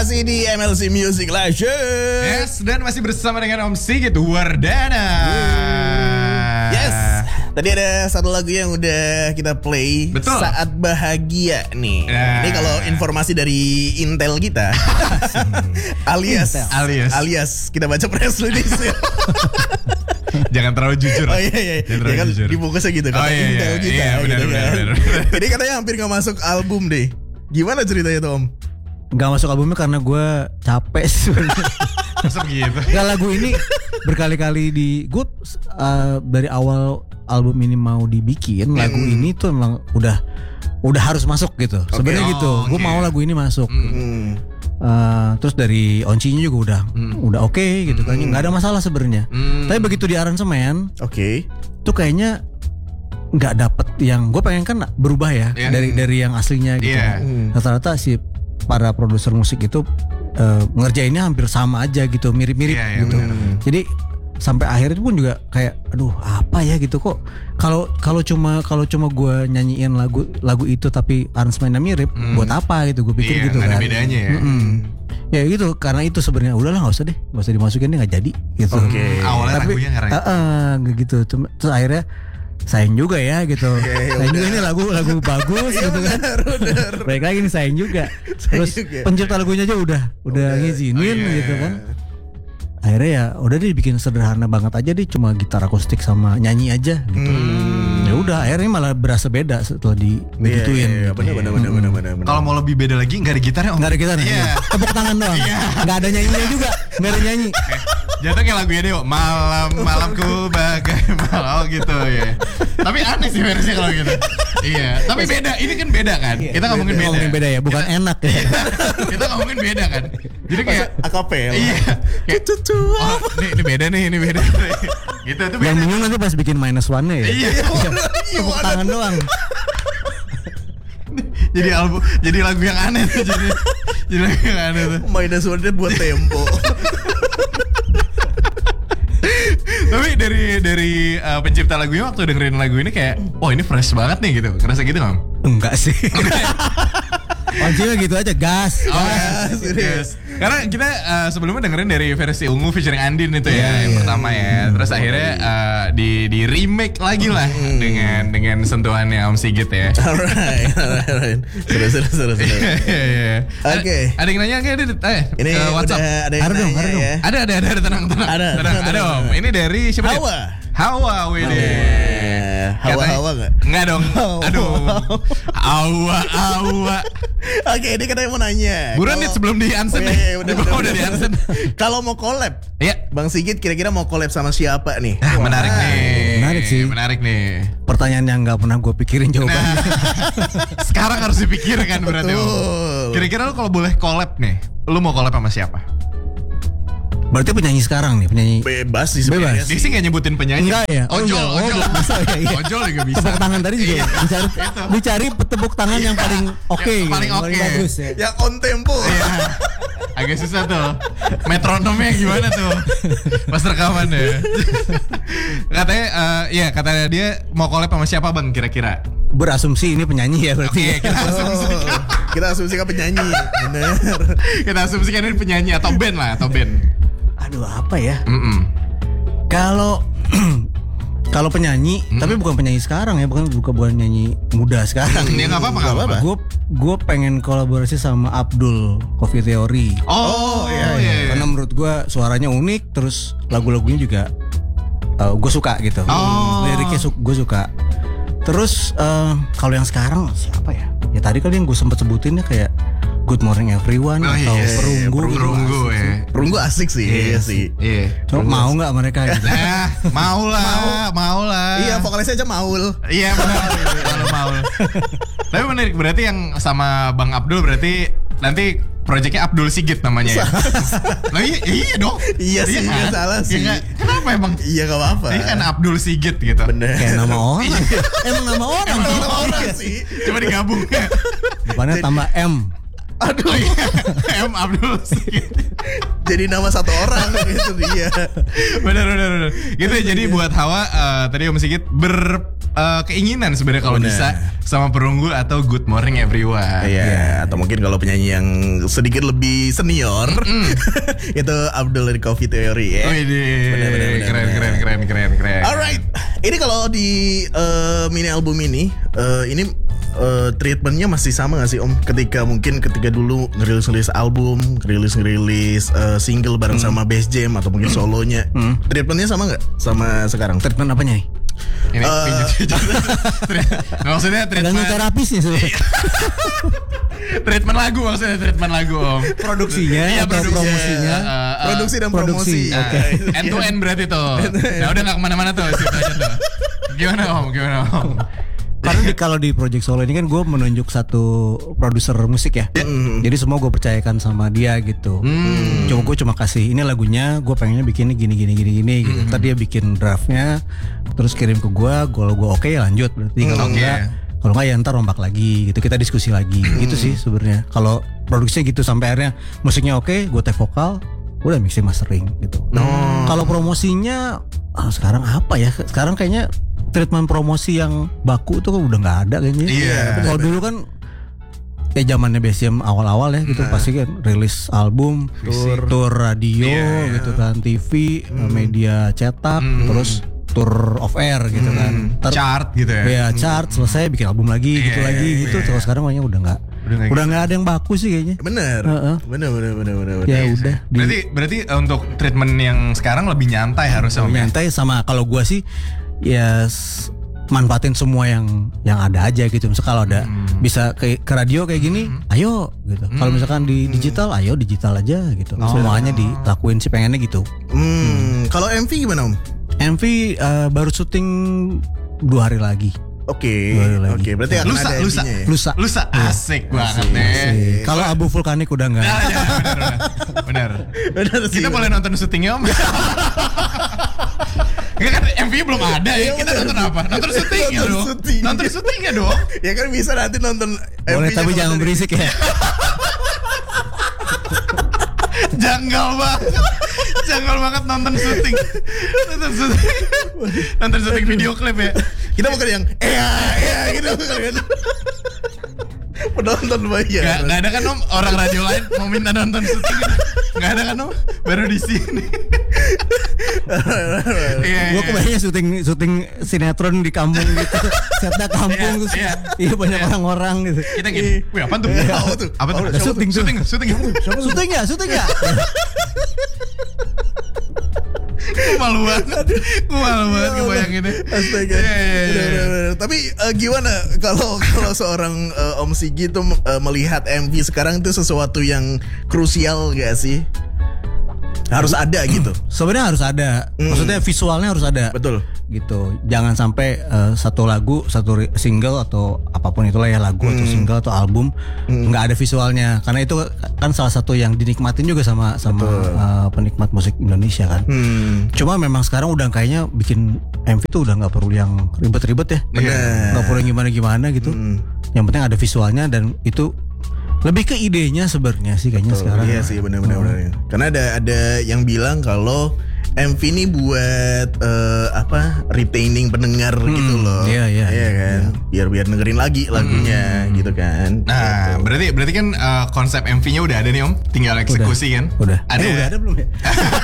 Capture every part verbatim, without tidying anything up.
masih di M L C Music Live Show. Yes, dan masih bersama dengan Om Sigit Wardana. Yes. Tadi ada satu lagu yang udah kita play. Betul. Saat Bahagia nih. Nah. Ini kalau informasi dari Intel kita. alias Intel. alias alias kita baca press release. Jangan terlalu jujur. Oh iya iya. Jangan terlalu Ya kan jujur. dibungkusnya gitu kata Oh, iya, Intel iya, kita. iya, benar, gitu benar, kan. benar, benar. Jadi katanya hampir gak masuk album deh. Gimana ceritanya tuh Om? Gak masuk albumnya karena gue capek sebenarnya. Masa begitu? Gak, lagu ini berkali-kali di gue uh, dari awal album ini mau dibikin, Hmm. lagu ini tuh emang udah udah harus masuk gitu. Sebenarnya Oh, gitu. Gue okay. mau lagu ini masuk. Hmm. Uh, terus dari oncinya juga udah Hmm. udah oke okay, gitu kan. Nggak ada masalah sebenarnya. Hmm. Tapi begitu di aransemen Oke. tuh kayaknya nggak dapet yang gue pengen kan berubah ya Yeah. dari dari yang aslinya gitu. Yeah. Hmm. Rata-rata si para produser musik itu uh, ngerjainnya hampir sama aja gitu, mirip-mirip Iya, iya, gitu. benar. Jadi sampai akhir itu pun juga kayak aduh apa ya gitu kok kalau kalau cuma kalau cuma gue nyanyiin lagu lagu itu tapi aransemennya mirip, Hmm. buat apa gitu gue pikir Iya, gitu nggak kan. ada bedanya ya. Mm-mm. Ya gitu, karena itu sebenarnya udahlah nggak usah deh, nggak usah dimasukin deh, nggak jadi gitu. Oke. Awalnya Tapi lagunya nggak uh, uh, gitu. Cuma- Terus akhirnya sayang juga ya gitu. Iya, Sayang juga ini lagu lagu bagus gitu kan. Baik lagi nih sayang juga. Terus juga. pencipta lagunya aja udah udah ngizinin Oh, iya. gitu kan. Akhirnya ya udah deh bikin sederhana banget aja deh, cuma gitar akustik sama nyanyi aja gitu. Hmm. Ya udah akhirnya malah berasa beda setelah di Iya, digituin. iya, iya. gitu. Benar benar benar benar benar. benar. Kalau mau lebih beda lagi nggak ada gitarnya Om. Nggak ada gitar, Iya. tepuk tangan doang. Nggak ada nyanyinya juga, nggak ada nyanyi. Jatuh kayak lagunya Dewa, malam malamku bagai malam, oh gitu ya. Tapi aneh sih versinya kalau gitu. Iya, tapi beda. Ini kan beda kan. Kita ngomongin beda. Ngomongin beda ya, bukan enak ya. Kita ngomongin beda kan. Jadi kayak akapel. iya. Kayak, Cucu. oh, ini, ini beda nih, ini beda. Gitu itu beda. Yang bingung nanti pas bikin minus one-nya ya. Iya. Tepuk tangan doang. Jadi album, jadi lagu yang aneh tuh jadi. Jadi lagu yang aneh tuh. Minus one buat tempo. Tapi dari dari uh, pencipta lagunya waktu dengerin lagu ini kayak, oh ini fresh banget nih gitu. Ngerasa gitu nggak? Enggak sih. Kuncinya gitu aja, gas. Oh, yes, yes, it yes. Karena kita uh, sebelumnya dengerin dari versi Ungu featuring Andin itu ya, Yeah, yang yeah. pertama ya. Terus akhirnya uh, di di remake lagi lah dengan dengan sentuhannya Om Sigit ya. Alright, alright, alright. Seru, seru, seru, seru. Iya, iya. Oke. Ada ada yang nanya nggak? Ada eh, Ini ke WhatsApp. udah ada yang Ada dong, nanya ada dong. ya. Ada, ada, ada, ada, tenang, tenang. Ada, tenang, tenang, ada tenang, Om. tenang. Ini dari siapa? dia? Hawa. Hawa, Wede. Eh, Hawa-hawa nggak? Enggak dong. Aduh. Hawa, Hawa. Oke, ini katanya mau nanya. Buruan Kalau- nih sebelum di Oh, Ansen iya, nih. iya, udah, Di bawah udah, udah di udah. Ansen. Kalau mau collab, Iya. Bang Sigit kira-kira mau collab sama siapa nih? Ah, menarik Wah. nih. Menarik sih. Menarik nih. Pertanyaan yang nggak pernah gue pikirin jawabannya. Sekarang harus dipikirkan berarti. Om. Betul. Kira-kira lu kalau boleh collab nih, lu mau collab sama siapa? Berarti penyanyi sekarang nih, penyanyi. Bebas sih sebenarnya. Bebas. Dia sih nggak nyebutin penyanyi. Enggak ya? Oh, Ojol, enggak. Oh, ojol. enggak bisa ya, iya. Ojol juga bisa. Tepuk tangan tadi juga dicari, dicari tepuk tangan yang paling oke, Yang paling gitu, oke. bagus ya. Yang on tempo. Iya. Agak susah tuh. Metronomnya gimana tuh? Pas rekaman ya. Katanya eh, ya katanya dia mau collab sama siapa Bang kira-kira? Berasumsi ini penyanyi ya berarti. Oke, kita asumsikan. Oh, kita asumsikan penyanyi. Bener. Kita asumsikan ini penyanyi atau band lah, atau band. Aduh apa ya? Mm-mm. Kalau kalau penyanyi, tapi bukan penyanyi sekarang ya, bukan bukan bukan penyanyi muda sekarang. Ya nggak apa-apa, nggak apa-apa. Gue gue pengen kolaborasi sama Abdul Coffee Theory. Oh, iya, iya. Karena menurut gue suaranya unik, terus lagu-lagunya juga gue suka gitu. Oh. Liriknya su- gue suka. Terus eh, kalau yang sekarang siapa ya? Ya tadi kan yang gue sempet sebutin ya kayak Good Morning Everyone Oh, atau iya, Perunggu. Perunggu ya. Perunggu asik sih, iya sih. Iya. Cuma mau nggak mereka gitu? Nah, mau lah, mau lah. Iya, vokalisnya aja Maul. Iya benar, kalau mau. Tapi menarik berarti yang sama Bang Abdul berarti nanti proyeknya Abdul Sigit namanya ya. Nah, iya, iya dong. Iya sih, kan? nggak salah sih. Iya, nggak? Kenapa emang? Iya gak apa-apa. Ini kan Abdul Sigit gitu. Bener. Kayak nama orang. Emang nama orang. Emang nama orang sih. Coba digabung. Depannya tambah M. Aduh, M Abdul Sigit. jadi nama satu orang itu dia. Benar benar benar. Gitu ya, jadi buat Hawa uh, tadi Om Sigit ber uh, keinginan sebenarnya kalau Bener. bisa sama perunggu atau Good Morning Everyone. Iya, atau mungkin kalau penyanyi yang sedikit lebih senior itu Abdul dari Coffee Theory ya. Widih, Bener, bener, bener, keren, bener. keren, keren, keren, keren. Alright, ini kalau di uh, mini album ini, uh, ini uh, treatmentnya masih sama gak sih Om? Ketika mungkin ketika dulu ngerilis-ngerilis album, ngerilis-ngerilis uh, single bareng Hmm. sama bass jam atau mungkin solonya, treatmentnya sama nggak sama sekarang? Treatment apanya nih? Ini Eh. pijat-pijat. Nggak, maksudnya Tergantung treatment, terapisnya sebenarnya. treatment lagu maksudnya treatment lagu Om. Produksinya Iya, atau produksi. promosinya? Uh, uh, Produksi dan produksi, promosi. oke. Ah, End to end berarti tuh. Nah udah gak kemana-mana tuh situ aja tuh. Gimana Om? Gimana Om? Karena di, kalau di project solo ini kan gue menunjuk satu produser musik ya. Jadi semua gue percayakan sama dia gitu. Cuma gue cuma kasih ini lagunya, gue pengennya bikinnya gini gini gini gini. Gitu. Ntar dia bikin draftnya, terus kirim ke gue. Kalau gue oke ya lanjut. Berarti kalau Oke. enggak, kalau enggak ya ntar rombak lagi. Gitu kita diskusi lagi. Gitu sih sebenarnya. Kalau produksinya gitu sampai akhirnya musiknya oke, gue take vokal, udah mixing mastering gitu. Kalau promosinya ah, sekarang apa ya? Sekarang kayaknya treatment promosi yang baku tuh udah nggak ada kayaknya. Iya, Kalau dulu kan ya zamannya B S M awal-awal ya gitu pasti kan rilis album, Tur. tur radio Iya, gitu kan, T V, media cetak, terus tour off air gitu kan. Ntar- Chart gitu ya. ya chart selesai bikin album lagi gitu Iya, lagi iya, gitu. iya. Kalau sekarang kayaknya udah nggak Udah nggak udah nggak ada yang baku sih kayaknya. Bener, Heeh. bener, bener, bener, bener, bener. Ya udah di- Berarti berarti uh, untuk treatment yang sekarang lebih nyantai harusnya Om. ya? nyantai sama kalau gua sih ya s- manfaatin semua yang yang ada aja gitu. Misal kalau ada bisa ke, ke radio kayak gini, ayo gitu. Kalau misalkan di digital, ayo digital aja gitu. Semuanya dilakuin sih pengennya gitu. Hmm, kalau M V gimana Om? M V eh, baru syuting dua hari lagi. Oke, Boleh lagi. oke. Berarti akan Lusa, ada lusa. M V-nya ya? Lusa. Lusa asik banget deh. Eh, Kalau abu vulkanik udah enggak. Ya, ya, benar, benar. Bener sih. Kita boleh nonton syutingnya Om. Enggak kan M V belum ada ya. Iya, Kita bener. nonton apa? Nonton syutingnya Nonton dong. syuting. Nonton syutingnya dong. Ya kan bisa nanti nonton Boleh M V-nya tapi kalau jangan tadi. berisik ya. Janggal banget. Janggal banget nonton syuting. Nonton syuting. Nonton syuting video klip ya. Kita bukan yang eh eh gitu kan. Penonton banyak. Gak, gak ada kan Om orang radio lain mau minta nonton syuting. Gak ada kan Om. Baru di sini. Iya, Gue iya. kebayangnya syuting syuting sinetron di kampung gitu. Setnya kampung Iya, terus iya. iya banyak orang-orang gitu. Kita gini. Wih apa tuh? Apa tuh? Apa tuh? Oh, Ada syuting tuh. Syuting, syuting. Syuting ya, syuting ya. Gue malu banget. Gue malu banget kebayanginnya. Astaga. Iya, iya, iya. Bener, bener, bener. Tapi eh, gimana kalau kalau seorang eh, Om Sigi tuh eh, melihat M V sekarang itu sesuatu yang krusial gak sih? Harus ada gitu. Sebenarnya harus ada. Maksudnya visualnya harus ada. Betul. Gitu. Jangan sampai eh, satu lagu, satu ri- single atau apapun itulah ya lagu atau single atau album nggak ada visualnya. Karena itu kan salah satu yang dinikmatin juga sama sama eh, penikmat musik Indonesia kan. Hmm. Cuma memang sekarang udah kayaknya bikin M V tuh udah nggak perlu yang ribet-ribet ya. Bener. Nggak perlu yang gimana-gimana gitu. Yang penting ada visualnya dan itu lebih ke idenya sebenarnya sih kayaknya sekarang. Iya sih benar-benar. benar. Karena ada ada yang bilang kalau M V ini buat eh, apa retaining pendengar gitu loh. iya, iya, Iya kan. Biar biar dengerin lagi lagunya gitu kan. Nah, berarti berarti kan uh, konsep M V-nya udah ada nih Om, tinggal eksekusi kan? Udah. Ada. Eh, udah ada belum ya?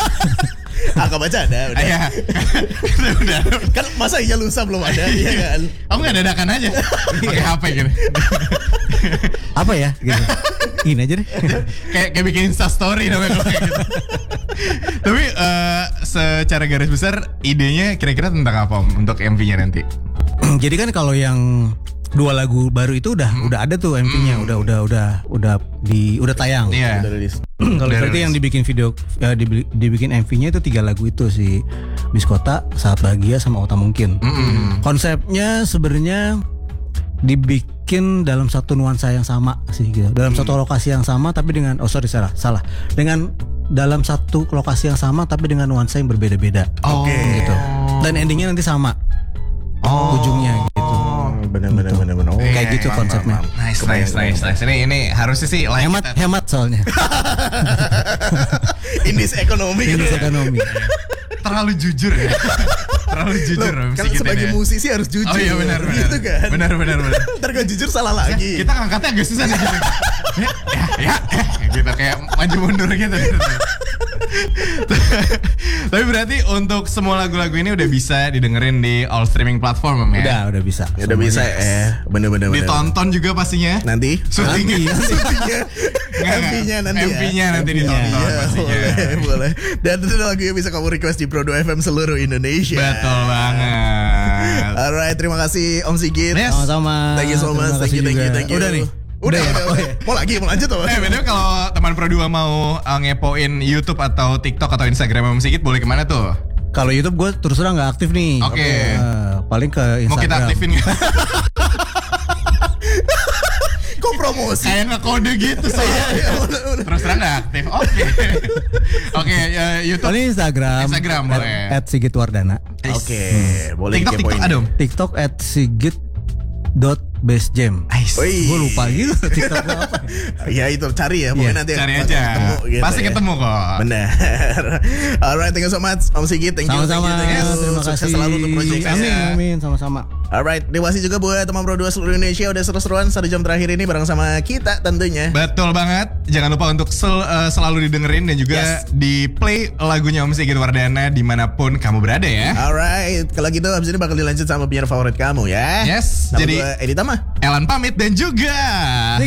Ah, baca ada udah. Iya. Udah ada. Kan masa iya lusa belum ada iya kan. Kamu nggak dadakan aja, pakai H P gitu. Apa ya? Gitu. Gini aja deh. kayak kayak bikin Insta story namanya kalau kayak gitu. Tapi eh, secara garis besar idenya kira-kira tentang apa Om untuk M V-nya nanti? Jadi kan kalau yang dua lagu baru itu udah udah ada tuh M V-nya, udah udah udah udah di udah tayang. Iya. Udah rilis. Kalau Udah berarti rilis. yang dibikin video ya, dibi- dibikin M V-nya itu tiga lagu itu si Biskota, Saat Bahagia sama Otak Mungkin. Konsepnya sebenarnya dibikin dalam satu nuansa yang sama sih gitu. Dalam satu lokasi yang sama tapi dengan oh sorry salah salah. Dengan dalam satu lokasi yang sama tapi dengan nuansa yang berbeda-beda. Oke. Gitu. Dan endingnya nanti sama. Oh. Ujungnya gitu. Benar benar benar benar. Oh, Kayak gitu paham, konsepnya. paham, paham. Nice, Kebayang, nice, nice, nice. Ini ini harusnya sih like Hemat kita. hemat soalnya. Indis ekonomi. Ini ekonomi. terlalu jujur ya. Terlalu jujur Loh, Om kan Sigit sebagai ini. musisi harus jujur. Oh iya benar benar. Gitu kan. Benar benar benar. Ntar kalau jujur salah lagi. Kita ngangkatnya agak susah nih gitu. Ya, ya, ya, ya, gitu kayak maju mundur gitu. gitu. Tapi berarti untuk semua lagu-lagu ini udah bisa didengerin di all streaming platform Om, ya? Udah, udah bisa. Ya udah bisa eh bener-bener. Ditonton juga pastinya. Nanti Syutingnya. syutingnya M V-nya nanti ya. M V-nya nanti ditonton Iya, pastinya. boleh, boleh. Dan itu lagunya bisa kamu request di Prodo F M seluruh Indonesia. Betul banget. Alright, terima kasih Om Sigit. Yes. Sama-sama. Thank you so much. Terima Thank you, kasih thank you, juga. thank you. Udah nih. Udah, Udah ya? udah, udah. Mau lagi, mau lanjut tuh. Eh, bener kalau teman Pro dua mau uh, ngepoin YouTube atau TikTok atau Instagram Om Sigit boleh kemana tuh? Kalau YouTube gue terus terang nggak aktif nih. Oke. Eh, paling ke Instagram. Mau kita aktifin nggak? Kok promosi? Kayak ngekode gitu saya. Terus terang nggak aktif. Oke. Oke, uh, YouTube. Paling Instagram. Instagram at, boleh. At Sigit Wardana. Oke, boleh TikTok dikepoin. TikTok ada Om? TikTok at Sigit dot base jam. Wih. Gue lupa gitu TikTok gua apa. Ya itu cari ya, pokoknya Iya, nanti Cari pasti aja. ketemu gitu Pasti ya. ketemu kok. Benar. Alright, thank you so much Om Sigit. Thank you, Sama-sama. thank you, thank you. Terima Sukses kasih. selalu untuk project Amin, amin. Sama-sama. Alright, terima kasih juga buat teman Pro dua seluruh Indonesia udah seru-seruan satu jam terakhir ini bareng sama kita tentunya. Betul banget. Jangan lupa untuk sel- uh, selalu didengerin dan juga Yes. di play lagunya Om Sigit Wardana dimanapun kamu berada ya. Alright, kalau gitu abis ini bakal dilanjut sama penyiar favorit kamu ya. Yes, Nama jadi- gua Edi Tama. Elan pamit dan juga